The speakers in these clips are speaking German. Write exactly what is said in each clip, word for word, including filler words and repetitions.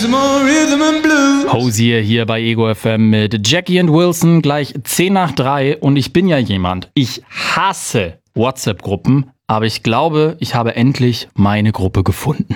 Hosier hier bei Ego F M mit Jackie und Wilson, gleich zehn nach drei und ich bin ja jemand, ich hasse WhatsApp-Gruppen, aber ich glaube, ich habe endlich meine Gruppe gefunden.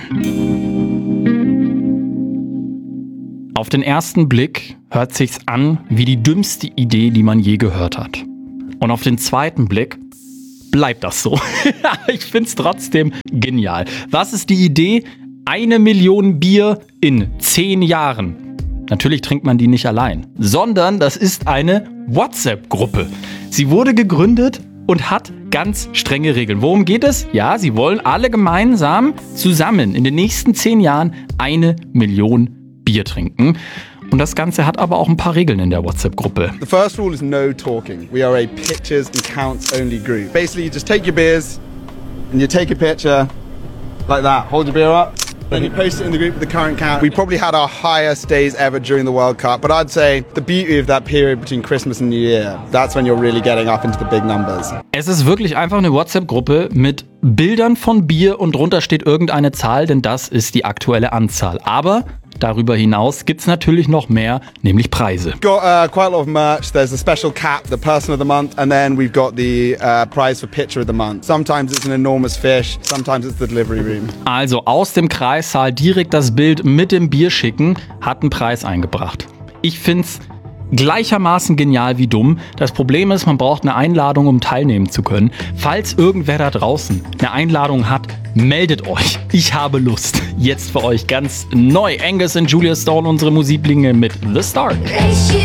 Auf den ersten Blick hört sich's an wie die dümmste Idee, die man je gehört hat. Und auf den zweiten Blick bleibt das so. Ich find's trotzdem genial. Was ist die Idee? Eine Million Bier in zehn Jahren. Natürlich trinkt man die nicht allein, sondern das ist eine WhatsApp-Gruppe. Sie wurde gegründet und hat ganz strenge Regeln. Worum geht es? Ja, sie wollen alle gemeinsam zusammen in den nächsten zehn Jahren eine Million Bier trinken. Und das Ganze hat aber auch ein paar Regeln in der WhatsApp-Gruppe. The first rule is no talking. We are a pictures and counts only group. Basically, you just take your beers and you take a picture like that. Hold your beer up. Then you post it in the group with the current count. We probably had our highest days ever during the World Cup, but I'd say the beauty of that period between Christmas and New Year, that's when you're really getting up into the big numbers. Es ist wirklich einfach eine WhatsApp-Gruppe mit Bildern von Bier und drunter steht irgendeine Zahl, denn das ist die aktuelle Anzahl. Aber darüber hinaus gibt's natürlich noch mehr, nämlich Preise. Got uh, quite a lot of merch. There's a special cap, the person of the month, and then we've got the uh, prize for picture of the month. Sometimes it's an enormous fish, sometimes it's the delivery room. Also aus dem Kreissaal direkt das Bild mit dem Bier schicken, hat einen Preis eingebracht. Ich find's gleichermaßen genial wie dumm. Das Problem ist, man braucht eine Einladung, um teilnehmen zu können. Falls irgendwer da draußen eine Einladung hat, meldet euch. Ich habe Lust. Jetzt für euch ganz neu Angus und Julia Stone, unsere Musiklinge mit The Start.